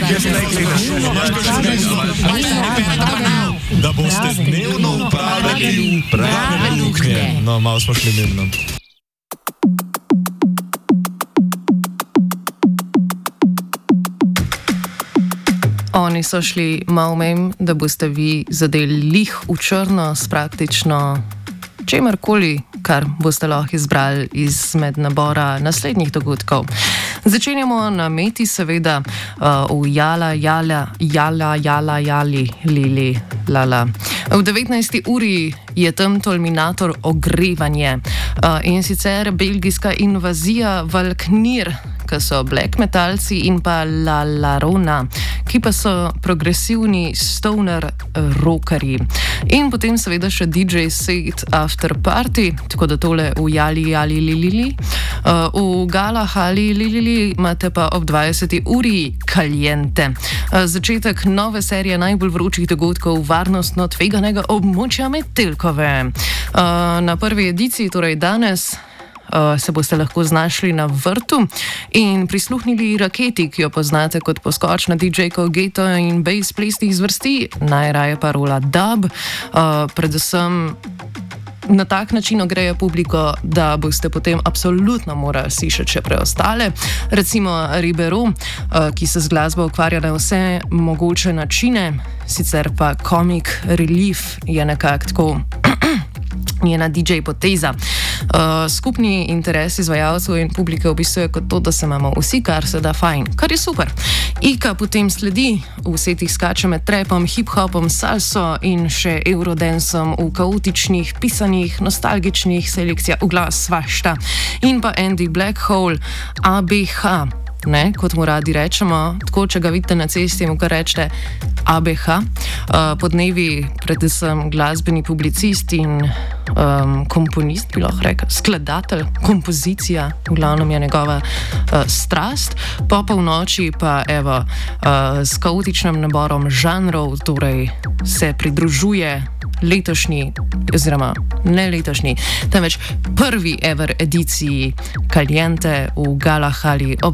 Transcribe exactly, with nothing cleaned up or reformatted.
Da boste dnevno upravljali prave luknje. No, malo smo šli mimo. Oni so šli malo mem, da boste vi zadeli lih v črno s praktično čemarkoli, kar boste lahko izbrali izmed nabora naslednjih dogodkov. Začenjamo na Meti, seveda, uh, v Jala, Jala, Jala, Jala, Jali, Lili, Lala. V devetnajsti uri je tam Tolminator ogrevanje uh, in sicer belgijska invazija Valknir, ki so black metalci, in pa La Larona, ki pa so progresivni stoner rockerji. In potem seveda še D J set after party, tako da tole v Jali, Jali, Lili, uh, v Galah ali Lili imate pa ob dvajseti uri Caliente. Uh, začetek nove serije najbolj vročih dogodkov varnostno tveganega območja Metelkove. Uh, na prvi ediciji, torej danes, Uh, se boste lahko znašli na vrtu in prisluhnili raketi, ki jo poznate kot poskočna D J-ko Geto in bass plesnih zvrsti, najraje parola dub. Uh, predvsem na tak način ogreje publiko, da boste potem absolutno morali slišati še preostale. Recimo Ribeiro, uh, ki se z glasbo ukvarja na vse mogoče načine, sicer pa Comic Relief je nekako tako njena D J poteza. Uh, skupni interes izvajalcev in publike opisuje kot to, da se imamo vsi kar se da fajn, kar je super. Ika potem sledi, v setih skače med trapom, hip-hopom, salso in še eurodansom v kaotičnih, pisanih, nostalgičnih selekcijah v glas svašta. In pa Andy Blackhole, A B H. Ne, kot mu radi rečemo, tako če ga vidite na cesti, mu kar rečete A B H. Uh, podnevi predvsem glasbeni publicist in um, komponist, bi lahko rekel, skladatelj, kompozicija, v glavnem je njegova uh, strast. Po polnoči pa evo, uh, s kaotičnim naborom žanrov, torej se pridružuje letošnji, oziroma ne letošnji, temveč prvi ever ediciji Caliente v Galah ali ob